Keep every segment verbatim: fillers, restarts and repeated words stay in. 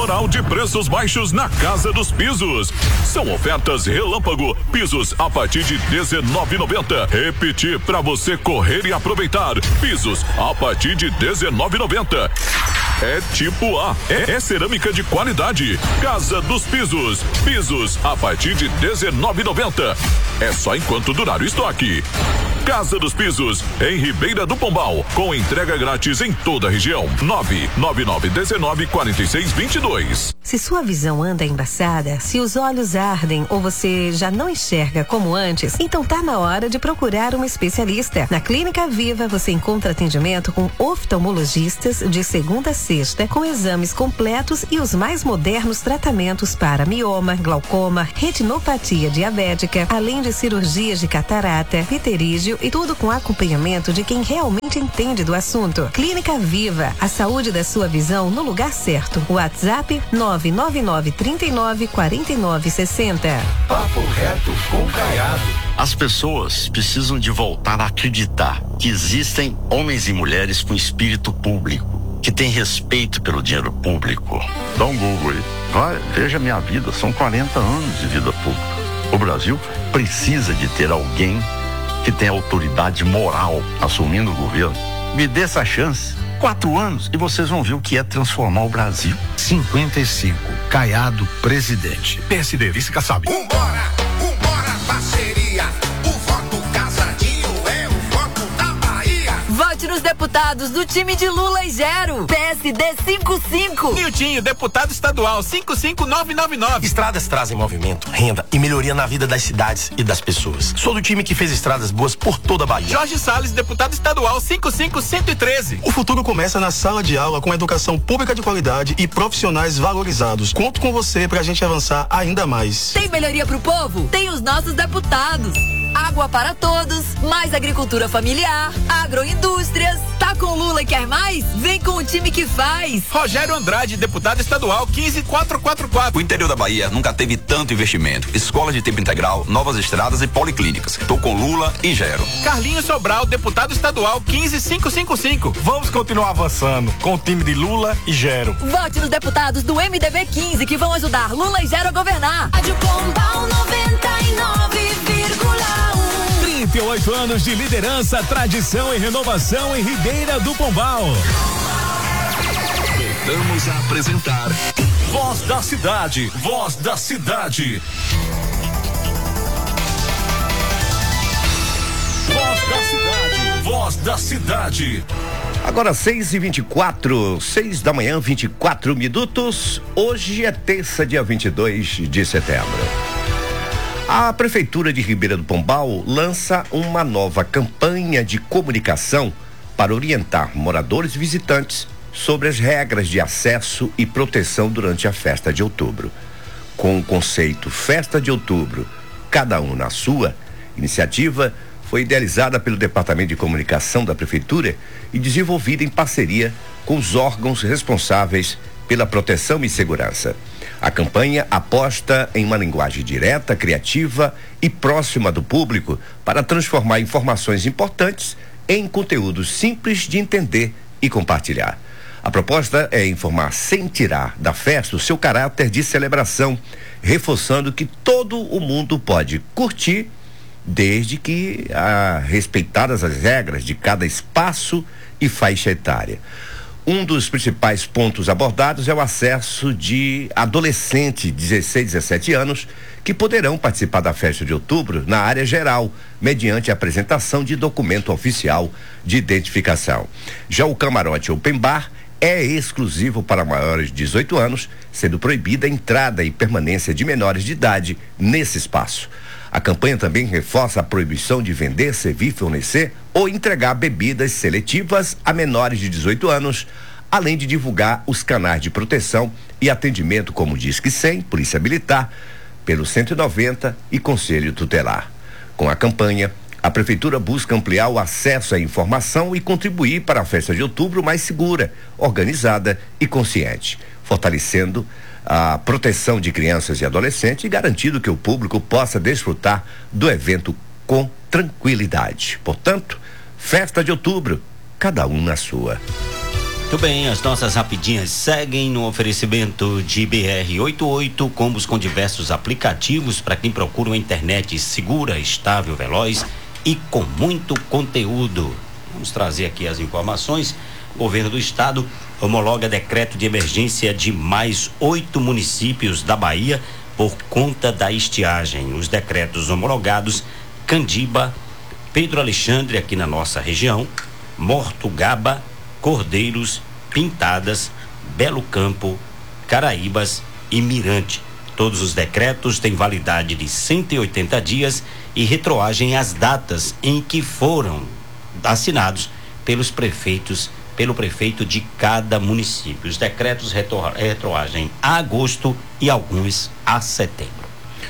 temporal de preços baixos na Casa dos Pisos. São ofertas relâmpago, pisos a partir de dezenove e noventa. Repetir para você correr e aproveitar. Pisos a partir de dezenove e noventa. É tipo A, é, é cerâmica de qualidade. Casa dos Pisos, pisos a partir de dezenove e noventa. É só enquanto durar o estoque. Casa dos Pisos, em Ribeira do Pombal, com entrega grátis em toda a região. nove nove nove um nove quatro seis dois dois. Se sua visão anda embaçada, se os olhos ardem ou você já não enxerga como antes, então tá na hora de procurar um especialista. Na Clínica Viva você encontra atendimento com oftalmologistas de segunda a sexta, com exames completos e os mais modernos tratamentos para mioma, glaucoma, retinopatia diabética, além de cirurgias de catarata, pterígio e tudo com acompanhamento de quem realmente entende do assunto. Clínica Viva, a saúde da sua visão no lugar certo. WhatsApp nove nove nove três nove quatro nove seis zero. Papo reto com Caiado. As pessoas precisam de voltar a acreditar que existem homens e mulheres com espírito público, que têm respeito pelo dinheiro público. Dá um Google aí. Vai, veja minha vida, são quarenta anos de vida pública. O Brasil precisa de ter alguém que tem autoridade moral assumindo o governo. Me dê essa chance. Quatro anos e vocês vão ver o que é transformar o Brasil. cinquenta e cinco, Caiado, presidente. P S D, vice Kassab. Vambora, vambora, parceria. O voto casadinho é o voto da Bahia. Vote nos deputados do time de Lula e Gero. P S D cinquenta e cinco. Niltinho, deputado estadual cinco cinco nove nove nove. Estradas trazem movimento, renda e melhoria na vida das cidades e das pessoas. Sou do time que fez estradas boas por toda a Bahia. Jorge Salles, deputado estadual cinco cinco um um três. O futuro começa na sala de aula com educação pública de qualidade e profissionais valorizados. Conto com você pra gente avançar ainda mais. Tem melhoria pro povo? Tem os nossos deputados. Água para todos, mais agricultura familiar, agroindústrias. Tá com Lula e quer mais? Vem com o time que faz. Rogério Andrade, deputado estadual quinze quatro quatro quatro. O interior da Bahia nunca teve tanto investimento. Escolas de tempo integral, novas estradas e policlínicas. Tô com Lula e Gero. Carlinhos Sobral, deputado estadual quinze cinco cinco cinco. Vamos continuar avançando com o time de Lula e Gero. Vote nos deputados do M D B quinze que vão ajudar Lula e Gero a governar. Rádio Pombal noventa e nove vírgula um. trinta e oito anos de liderança, tradição e renovação em Ribeira do Pombal. Voltamos a apresentar Voz da Cidade, Voz da Cidade. Voz da Cidade, Voz da Cidade. Agora seis e vinte e quatro, seis da manhã, vinte e quatro minutos. Hoje é terça, dia vinte e dois de setembro. A Prefeitura de Ribeira do Pombal lança uma nova campanha de comunicação para orientar moradores e visitantes sobre as regras de acesso e proteção durante a festa de outubro. Com o conceito Festa de Outubro, cada um na sua, iniciativa foi idealizada pelo Departamento de Comunicação da Prefeitura e desenvolvida em parceria com os órgãos responsáveis pela proteção e segurança. A campanha aposta em uma linguagem direta, criativa e próxima do público para transformar informações importantes em conteúdos simples de entender e compartilhar. A proposta é informar sem tirar da festa o seu caráter de celebração, reforçando que todo o mundo pode curtir, desde que ah, respeitadas as regras de cada espaço e faixa etária. Um dos principais pontos abordados é o acesso de adolescentes de dezesseis, dezessete anos que poderão participar da festa de outubro na área geral, mediante a apresentação de documento oficial de identificação. Já o camarote Open Bar é exclusivo para maiores de dezoito anos, sendo proibida a entrada e permanência de menores de idade nesse espaço. A campanha também reforça a proibição de vender, servir, fornecer ou entregar bebidas seletivas a menores de dezoito anos, além de divulgar os canais de proteção e atendimento como Disque cem, Polícia Militar, pelo cento e noventa e Conselho Tutelar. Com a campanha, a Prefeitura busca ampliar o acesso à informação e contribuir para a festa de outubro mais segura, organizada e consciente, fortalecendo a proteção de crianças e adolescentes e garantindo que o público possa desfrutar do evento com tranquilidade. Portanto, festa de outubro, cada um na sua. Muito bem, as nossas rapidinhas seguem no oferecimento de B R oitenta e oito, combos com diversos aplicativos para quem procura uma internet segura, estável, veloz e com muito conteúdo. Vamos trazer aqui as informações. O governo do estado homologa decreto de emergência de mais oito municípios da Bahia por conta da estiagem. Os decretos homologados: Candiba, Pedro Alexandre aqui na nossa região, Mortugaba, Cordeiros, Pintadas, Belo Campo, Caraíbas e Mirante. Todos os decretos têm validade de cento e oitenta dias e retroagem às datas em que foram assinados pelos prefeitos, pelo prefeito de cada município. Os decretos retro, retroagem a agosto e alguns a setembro.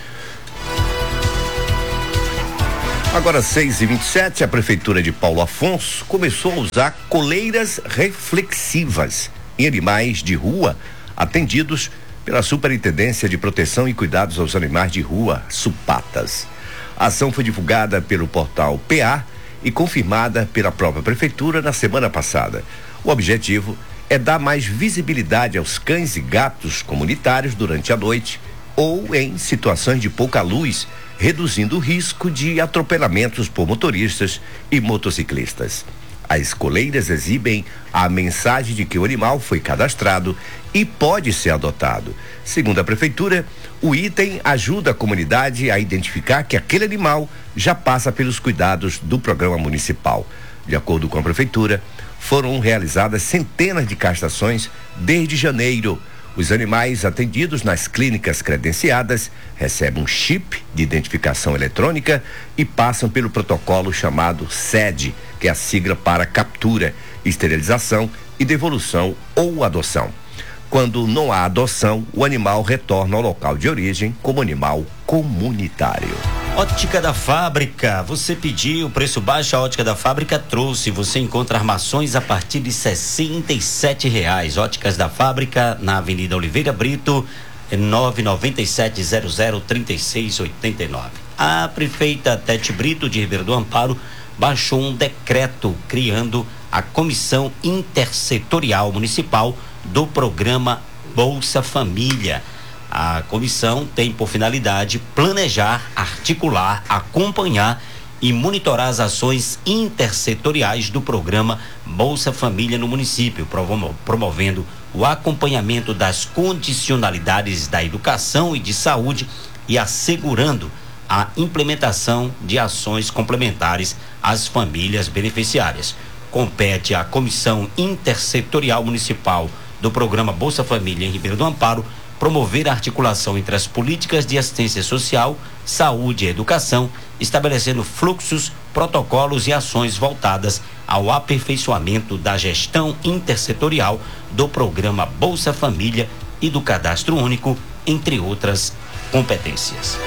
Agora seis e vinte e sete, a prefeitura de Paulo Afonso começou a usar coleiras reflexivas em animais de rua atendidos pela Superintendência de Proteção e Cuidados aos Animais de Rua, Supatas. A ação foi divulgada pelo portal P A e confirmada pela própria prefeitura na semana passada. O objetivo é dar mais visibilidade aos cães e gatos comunitários durante a noite ou em situações de pouca luz, reduzindo o risco de atropelamentos por motoristas e motociclistas. As coleiras exibem a mensagem de que o animal foi cadastrado e pode ser adotado. Segundo a prefeitura, o item ajuda a comunidade a identificar que aquele animal já passa pelos cuidados do programa municipal. De acordo com a prefeitura, foram realizadas centenas de castrações desde janeiro. Os animais atendidos nas clínicas credenciadas recebem um chip de identificação eletrônica e passam pelo protocolo chamado S E D, que é a sigla para captura, esterilização e devolução ou adoção. Quando não há adoção, o animal retorna ao local de origem como animal comunitário. Ótica da Fábrica, você pediu, preço baixo, a Ótica da Fábrica trouxe. Você encontra armações a partir de sessenta e sete reais. Óticas da Fábrica, na Avenida Oliveira Brito, nove nove sete zero zero três seis oito nove. A prefeita Tete Brito de Ribeiro do Amparo baixou um decreto criando a Comissão Intersetorial Municipal do Programa Bolsa Família. A comissão tem por finalidade planejar, articular, acompanhar e monitorar as ações intersetoriais do programa Bolsa Família no município, promovendo o acompanhamento das condicionalidades da educação e de saúde e assegurando a implementação de ações complementares às famílias beneficiárias. Compete à Comissão Intersetorial Municipal do programa Bolsa Família em Ribeiro do Amparo promover a articulação entre as políticas de assistência social, saúde e educação, estabelecendo fluxos, protocolos e ações voltadas ao aperfeiçoamento da gestão intersetorial do programa Bolsa Família e do Cadastro Único, entre outras competências.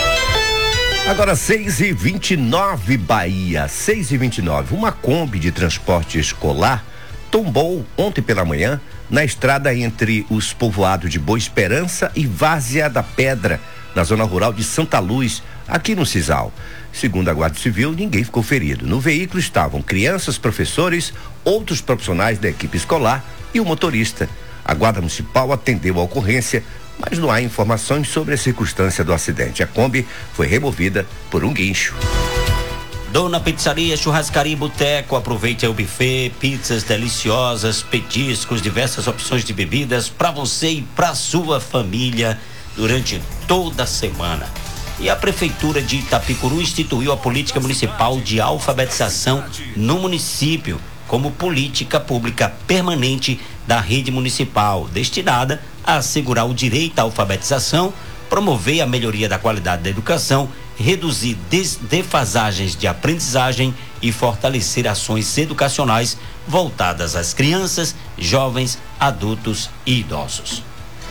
Agora seis e vinte e nove, Bahia, seis e vinte e nove. Uma Kombi de transporte escolar tombou ontem pela manhã na estrada entre os povoados de Boa Esperança e Várzea da Pedra, na zona rural de Santa Luz, aqui no Cisal. Segundo a Guarda Civil, ninguém ficou ferido. No veículo estavam crianças, professores, outros profissionais da equipe escolar e o motorista. A Guarda Municipal atendeu a ocorrência, mas não há informações sobre a circunstância do acidente. A Kombi foi removida por um guincho. Dona Pizzaria, Churrascaria e Boteco, aproveite aí o buffet, pizzas deliciosas, petiscos, diversas opções de bebidas para você e para sua família durante toda a semana. E a Prefeitura de Itapicuru instituiu a política municipal de alfabetização no município como política pública permanente da rede municipal, destinada a assegurar o direito à alfabetização, promover a melhoria da qualidade da educação, reduzir defasagens de aprendizagem e fortalecer ações educacionais voltadas às crianças, jovens, adultos e idosos.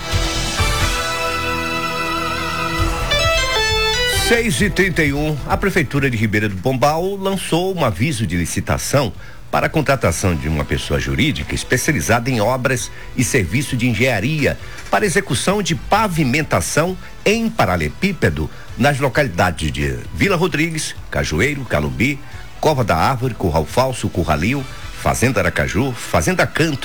seis e trinta e um, a Prefeitura de Ribeira do Pombal lançou um aviso de licitação para a contratação de uma pessoa jurídica especializada em obras e serviço de engenharia para execução de pavimentação em paralelepípedo nas localidades de Vila Rodrigues, Cajueiro, Calumbi, Cova da Árvore, Curral Falso, Curralinho, Fazenda Aracaju, Fazenda Canto,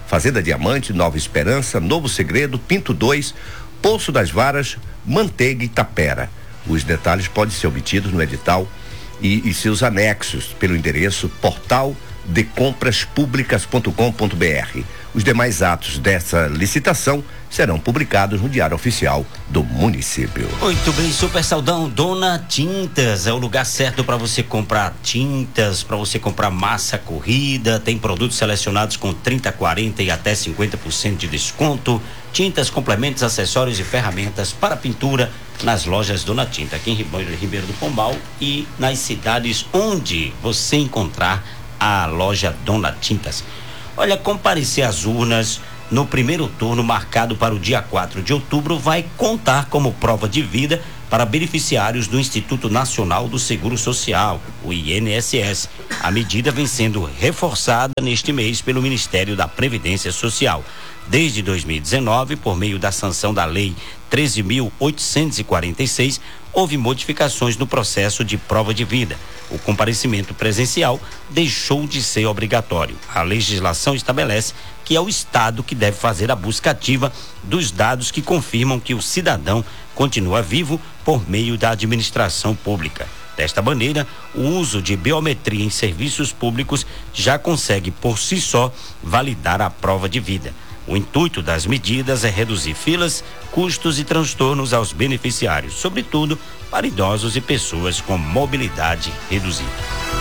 Fazenda Diamante, Nova Esperança, Novo Segredo, Pinto dois, Poço das Varas, Manteiga e Tapera. Os detalhes podem ser obtidos no edital e, e seus anexos pelo endereço portal de compras públicas ponto com ponto br. Os demais atos dessa licitação serão publicados no Diário Oficial do município. Muito bem, Super Saldão, Dona Tintas é o lugar certo para você comprar tintas, para você comprar massa corrida, tem produtos selecionados com trinta, quarenta e até cinquenta por cento de desconto, tintas, complementos, acessórios e ferramentas para pintura nas lojas Dona Tinta, aqui em Ribeiro do Pombal e nas cidades onde você encontrar a loja Dona Tintas. Olha, comparecer às urnas no primeiro turno marcado para o dia quatro de outubro vai contar como prova de vida para beneficiários do Instituto Nacional do Seguro Social, o I N S S. A medida vem sendo reforçada neste mês pelo Ministério da Previdência Social. Desde dois mil e dezenove, por meio da sanção da Lei treze mil oitocentos e quarenta e seis, houve modificações no processo de prova de vida. O comparecimento presencial deixou de ser obrigatório. A legislação estabelece que é o Estado que deve fazer a busca ativa dos dados que confirmam que o cidadão continua vivo por meio da administração pública. Desta maneira, o uso de biometria em serviços públicos já consegue por si só validar a prova de vida. O intuito das medidas é reduzir filas, custos e transtornos aos beneficiários, sobretudo para idosos e pessoas com mobilidade reduzida.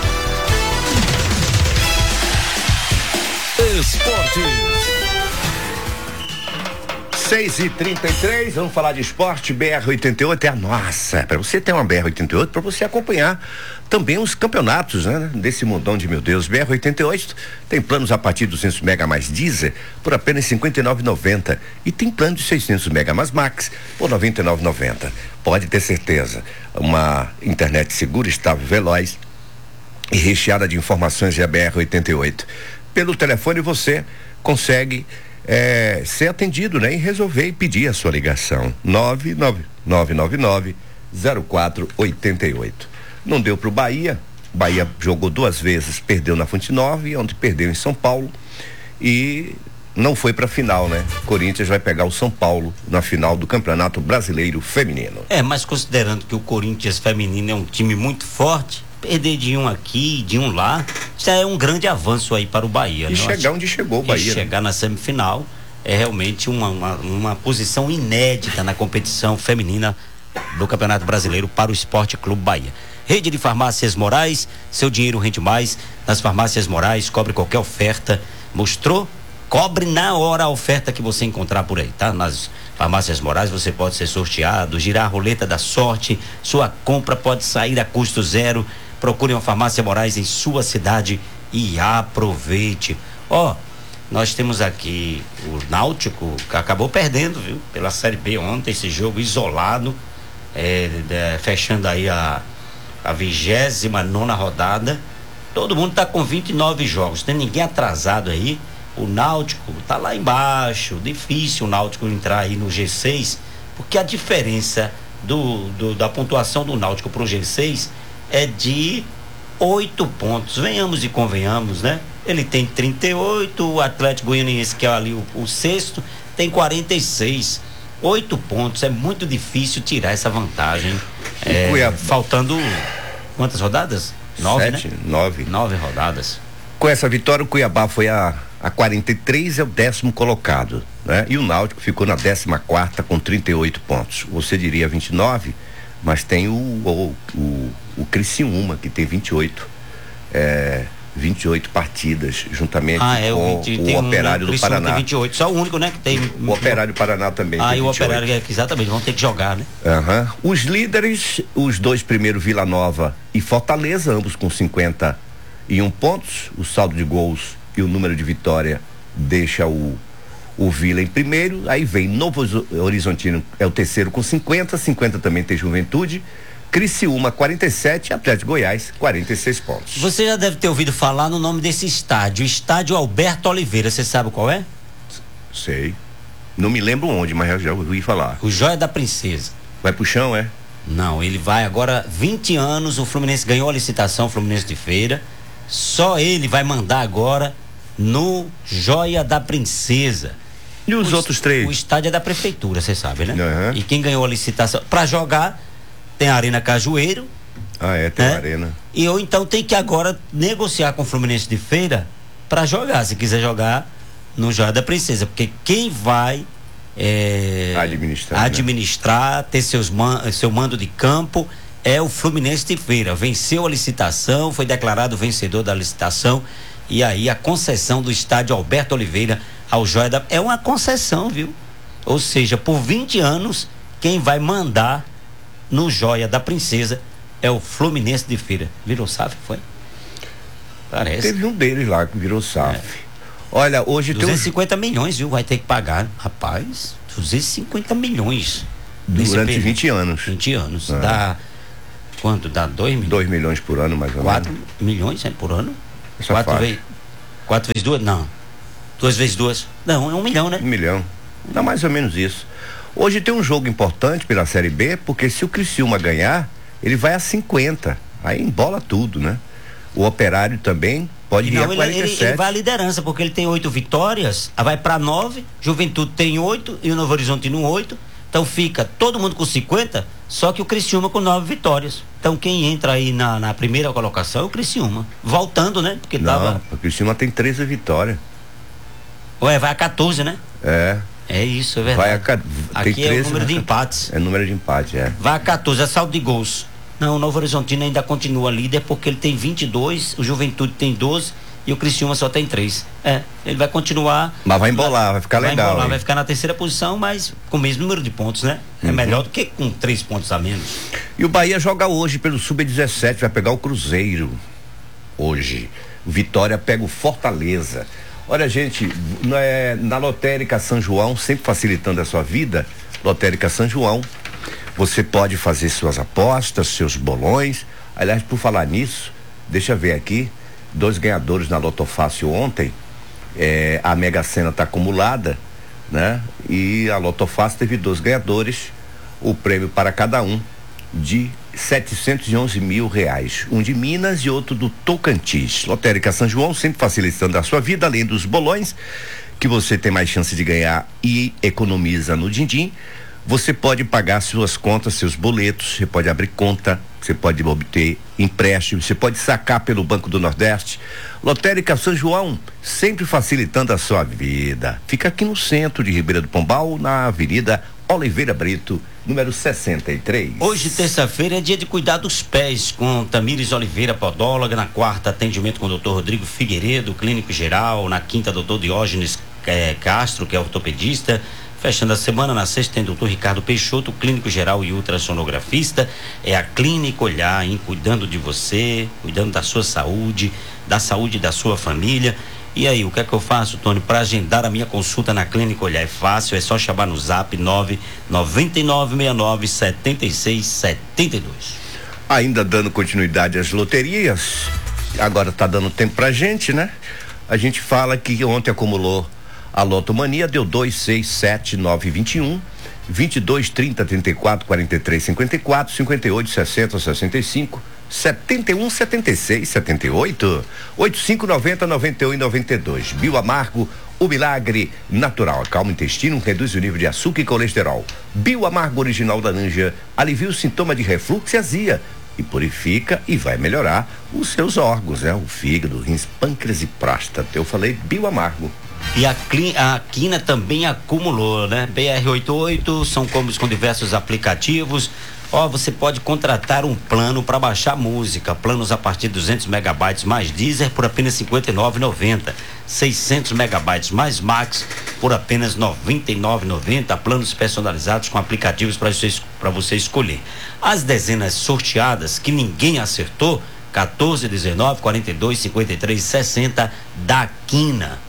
Esportes. seis e trinta e três, vamos falar de esporte. B R oitenta e oito é a nossa. Para você ter uma B R oitenta e oito, para você acompanhar também os campeonatos, né? Desse mundão de meu Deus. B R oitenta e oito tem planos a partir de duzentos mega mais diesel por apenas cinquenta e nove reais e noventa centavos e tem plano de seiscentos mega mais max por noventa e nove reais e noventa centavos. Pode ter certeza, uma internet segura, estável, veloz e recheada de informações é a B R oitenta e oito. Pelo telefone você consegue É, ser atendido, né? E resolver e pedir a sua ligação. nove nove nove nove nove zero quatro oito oito. Não deu pro Bahia. Bahia jogou duas vezes, perdeu na Fonte Nova, onde perdeu em São Paulo e não foi pra final, né? Corinthians vai pegar o São Paulo na final do Campeonato Brasileiro Feminino. É, mas considerando que o Corinthians feminino é um time muito forte, perder de um aqui, de um lá, já é um grande avanço aí para o Bahia. E né? chegar onde chegou o Bahia. E chegar né? na semifinal é realmente uma, uma, uma posição inédita na competição feminina do Campeonato Brasileiro para o Esporte Clube Bahia. Rede de Farmácias Moraes, seu dinheiro rende mais. Nas Farmácias Moraes, cobre qualquer oferta. Mostrou? Cobre na hora a oferta que você encontrar por aí, tá? Nas Farmácias Moraes você pode ser sorteado, girar a roleta da sorte, sua compra pode sair a custo zero. Procure uma Farmácia Moraes em sua cidade e aproveite. Ó, oh, nós temos aqui o Náutico, que acabou perdendo, viu? Pela Série B ontem, esse jogo isolado, é, é, fechando aí a a vigésima nona rodada. Todo mundo tá com vinte e nove jogos, tem ninguém atrasado aí. O Náutico tá lá embaixo, difícil o Náutico entrar aí no G seis, porque a diferença do, do da pontuação do Náutico pro G seis é de oito pontos, venhamos e convenhamos, né? Ele tem trinta e oito, o Atlético Goianiense, que é ali o, o sexto, tem quarenta e seis. Oito pontos, é muito difícil tirar essa vantagem. É, faltando quantas rodadas? Nove, Sete, né? Nove. Nove rodadas. Com essa vitória, o Cuiabá foi a, a quarenta e três, é o décimo colocado, né? E o Náutico ficou na décima quarta com trinta e oito pontos. Você diria vinte e nove, mas tem o, o, o, o Criciúma, que tem vinte e oito. É, vinte e oito partidas, juntamente ah, é, com o, vinte, o Operário um, do Paraná. Tem vinte e oito, só o único, né, que tem. O Operário do Paraná também. Ah, tem e o vinte e oito. Operário, exatamente, vão ter que jogar, né? Uhum. Os líderes, os dois primeiros, Vila Nova e Fortaleza, ambos com cinquenta e um pontos. O saldo de gols e o número de vitória deixa o, o Vila em primeiro. Aí vem Novo Horizontino, é o terceiro com cinquenta, cinquenta também tem Juventude. Criciúma quarenta e sete, Atlético Goiás quarenta e seis pontos. Você já deve ter ouvido falar no nome desse estádio, Estádio Alberto Oliveira, você sabe qual é? Sei. Não me lembro onde, mas eu já ouvi falar. O Joia da Princesa. Vai pro chão, é? Não, ele vai agora, vinte anos, o Fluminense ganhou a licitação, o Fluminense de Feira. Só ele vai mandar agora no Joia da Princesa. E os o, outros três? O estádio é da prefeitura, você sabe, né? Uhum. E quem ganhou a licitação para jogar tem a Arena Cajueiro. Ah, é, tem né? a Arena. E ou então tem que agora negociar com o Fluminense de Feira para jogar, se quiser jogar no Joia da Princesa, porque quem vai é, administrar, administrar né? ter seus man, seu mando de campo é o Fluminense de Feira. Venceu a licitação, foi declarado vencedor da licitação, e aí a concessão do estádio Alberto Oliveira ao Joia da... É uma concessão, viu? Ou seja, por vinte anos, quem vai mandar no Joia da Princesa é o Fluminense de Feira. Virou S A F, foi? Parece. Teve um deles lá que virou S A F. É. Olha, hoje tem duzentos e cinquenta milhões, viu? Vai ter que pagar. Rapaz, duzentos e cinquenta milhões. Durante vinte anos. vinte anos. É. Dá quanto? Dá dois milhões? dois milhões por ano, mais ou menos. quatro milhões é, por ano? Essa quatro faixa. vezes. quatro vezes duas? Não. Duas vezes duas? Não, é um milhão, né? Um milhão. Dá mais ou menos isso. Hoje tem um jogo importante pela Série B, porque se o Criciúma ganhar, ele vai a cinquenta. Aí embola tudo, né? O Operário também pode ir a quarenta e sete. Ele, ele vai à liderança, porque ele tem oito vitórias, vai para nove, Juventude tem oito e o Novo Horizontino oito. Então fica todo mundo com cinquenta, só que o Criciúma com nove vitórias. Então quem entra aí na, na primeira colocação é o Criciúma. Voltando, né? Porque Não, tava... o Criciúma tem treze vitórias. Ué, vai a quatorze, né? É. É isso, é verdade. Vai a, tem Aqui treze, é o número né? de empates. É número de empate, é. Vai a quatorze, é saldo de gols. Não, o Novo Horizontino ainda continua líder porque ele tem vinte e dois, o Juventude tem doze e o Criciúma só tem três. É, ele vai continuar. Mas vai embolar, vai ficar vai legal. Embolar, hein? vai ficar na terceira posição, mas com o mesmo número de pontos, né? É uhum. melhor do que com três pontos a menos. E o Bahia joga hoje pelo sub dezessete, vai pegar o Cruzeiro. Hoje. Vitória pega o Fortaleza. Olha, gente, na Lotérica São João, sempre facilitando a sua vida, Lotérica São João, você pode fazer suas apostas, seus bolões. Aliás, por falar nisso, deixa eu ver aqui, dois ganhadores na Loto Fácil ontem, é, a Mega Sena está acumulada, né? E a Loto Fácil teve dois ganhadores, o prêmio para cada um de setecentos e onze mil reais, um de Minas e outro do Tocantins. Lotérica São João, sempre facilitando a sua vida, além dos bolões, que você tem mais chance de ganhar e economiza no din-din. Você pode pagar suas contas, seus boletos, você pode abrir conta, você pode obter empréstimo, você pode sacar pelo Banco do Nordeste. Lotérica São João, sempre facilitando a sua vida. Fica aqui no centro de Ribeira do Pombal, na Avenida Oliveira Brito, número sessenta e três. Hoje, terça-feira, é dia de cuidar dos pés com Tamires Oliveira, podóloga. Na quarta, atendimento com o doutor Rodrigo Figueiredo, clínico geral. Na quinta, doutor Diógenes é, Castro, que é ortopedista. Fechando a semana, na sexta, tem doutor Ricardo Peixoto, clínico geral e ultrassonografista. É a Clínica Olhar, hein? Cuidando de você, cuidando da sua saúde, da saúde da sua família. E aí, o que é que eu faço, Tony, para agendar a minha consulta na Clínica Olhar? É fácil, é só chamar no zap nove nove nove seis nove sete seis sete dois. Ainda dando continuidade às loterias, agora tá dando tempo pra gente, né? A gente fala que ontem acumulou a Lotomania, deu dois, seis, sete, nove, vinte e um, vinte e dois, trinta, trinta e quatro, quarenta e três, cinquenta e quatro, cinquenta e oito, sessenta, sessenta e cinco, setenta e um, setenta e seis, setenta e oito, oitenta e cinco, noventa, noventa e um e noventa e dois. Bioamargo, o milagre natural. Acalma o intestino, reduz o nível de açúcar e colesterol. Bioamargo original laranja alivia o sintoma de refluxo e azia e purifica e vai melhorar os seus órgãos, né? O fígado, rins, pâncreas e próstata. Eu falei Bioamargo. E a, a Quina também acumulou, né? B R oitenta e oito, são combos com diversos aplicativos. Ó, oh, você pode contratar um plano para baixar música, planos a partir de duzentos megabytes mais Deezer por apenas cinquenta e nove reais e noventa centavos, seiscentos megabytes mais Max por apenas noventa e nove reais e noventa centavos, planos personalizados com aplicativos para você, para você escolher. As dezenas sorteadas que ninguém acertou, quatorze, dezenove, quarenta e dois, cinquenta e três, sessenta da Quina.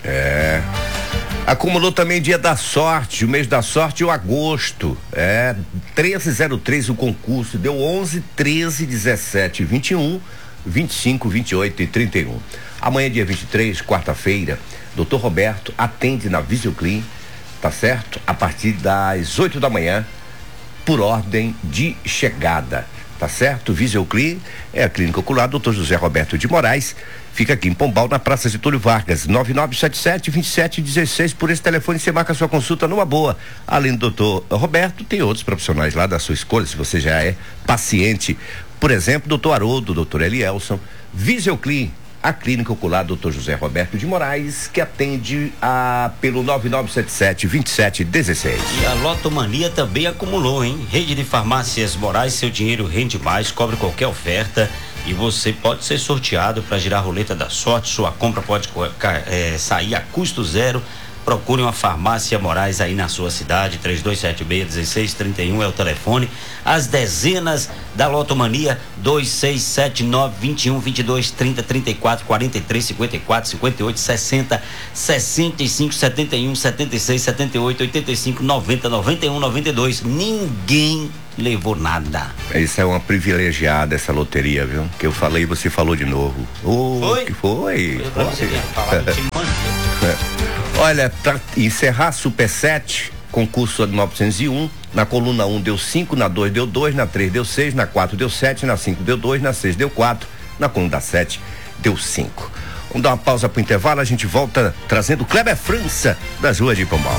É. Acumulou também dia da sorte, o mês da sorte, o agosto. É, treze zero três o concurso, deu onze, treze, dezessete, vinte e um, vinte e cinco, vinte e oito e trinta e um. Amanhã, dia vinte e três, quarta-feira, doutor Roberto atende na Visioclean, tá certo? A partir das oito da manhã, por ordem de chegada. tá certo? Visioclean é a clínica ocular doutor José Roberto de Moraes. Fica aqui em Pombal, na Praça Getúlio Vargas, nove nove sete sete, dois sete um seis. Por esse telefone você marca sua consulta numa boa. Além do doutor Roberto, tem outros profissionais lá da sua escolha, se você já é paciente. Por exemplo, doutor Haroldo, doutor Elielson. Visioclean, a clínica ocular doutor José Roberto de Moraes, que atende a, pelo nove nove sete sete, dois sete um seis. E a Lotomania também acumulou, hein? Rede de farmácias Moraes, seu dinheiro rende mais, cobre qualquer oferta e você pode ser sorteado para girar a roleta da sorte. Sua compra pode é, sair a custo zero. Procure uma farmácia Moraes aí na sua cidade. Três dois sete seis, um seis três um é o telefone. As dezenas da Lotomania: dois seis sete nove, vinte e um, vinte e dois, trinta, trinta e quatro, quarenta e três, cinquenta e quatro, cinquenta e oito, sessenta, sessenta e cinco, setenta e um, setenta e seis, setenta e oito, oitenta e cinco, noventa, noventa e um, noventa e dois. Ninguém levou nada. Isso é uma privilegiada, essa loteria, viu? Que eu falei, você falou de novo. Oh, foi? Que foi? Eu foi. Você falar do time Olha, para encerrar Super sete, concurso de novecentos e um, na coluna um deu cinco, na dois deu dois, na três deu seis, na quatro deu sete, na cinco deu dois, na seis deu quatro, na coluna sete deu cinco. Vamos dar uma pausa pro intervalo, a gente volta trazendo Kleber França das ruas de Pombal.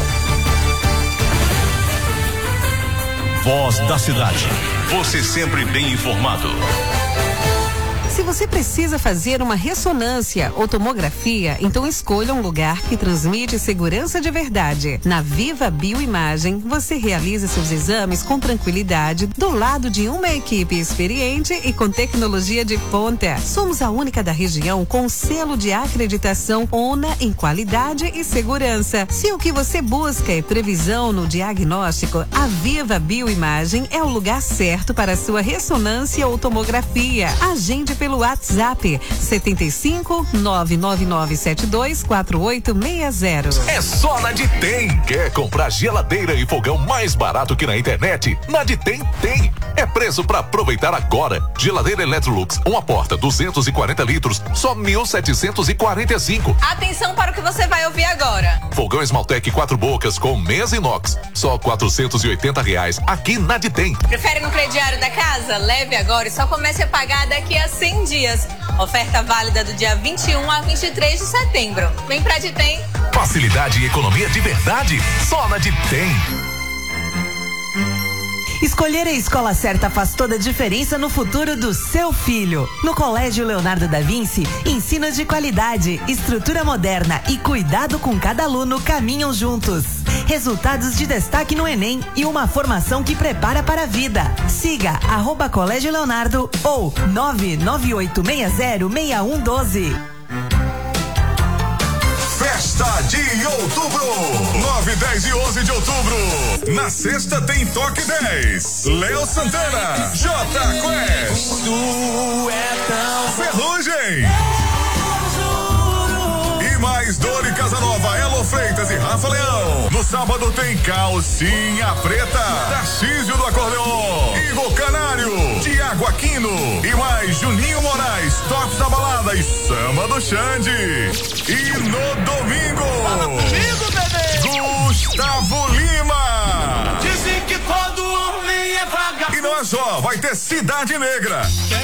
Voz da cidade. Você sempre bem informado. Se você precisa fazer uma ressonância ou tomografia, então escolha um lugar que transmite segurança de verdade. Na Viva Bioimagem, você realiza seus exames com tranquilidade, do lado de uma equipe experiente e com tecnologia de ponta. Somos a única da região com selo de acreditação ONA em qualidade e segurança. Se o que você busca é previsão no diagnóstico, a Viva Bioimagem é o lugar certo para a sua ressonância ou tomografia. Agende pelo WhatsApp setenta e cinco, nove nove nove sete dois, quatro oito seis zero. É só na Ditem. Quer comprar geladeira e fogão mais barato que na internet? Na Ditem tem. É preço para aproveitar agora. Geladeira Electrolux, uma porta, duzentos e quarenta litros, só mil setecentos e quarenta e cinco. Atenção para o que você vai ouvir agora. Fogão Esmaltec quatro bocas com mesa inox, só quatrocentos e oitenta reais aqui na Ditem. Prefere no crediário da casa? Leve agora e só comece a pagar daqui a cem dias. Oferta válida do dia vinte e um a vinte e três de setembro. Vem pra Ditem. Facilidade e economia de verdade, só na Ditem. Escolher a escola certa faz toda a diferença no futuro do seu filho. No Colégio Leonardo da Vinci, ensino de qualidade, estrutura moderna e cuidado com cada aluno caminham juntos. Resultados de destaque no Enem e uma formação que prepara para a vida. Siga arroba Colégio Leonardo ou nove nove oito seis zero seis um um doze. Festa de outubro, nove, dez e onze de outubro. Na sexta tem Toque dez. Léo Santana, J Quest, Ferrugem. E mais Dori Casanova, Elo Freitas e Rafa Leão. No sábado tem Calcinha Preta, Tarcísio do Acordeon, Igor Canário, Tiago Aquino e mais Juninho Moraes, Tops da Balada e Samba do Xande. E no domingo, fala comigo, bebê, Gustavo Lima. Dizem que todo homem é vagabundo. E não é só, vai ter Cidade Negra. Quem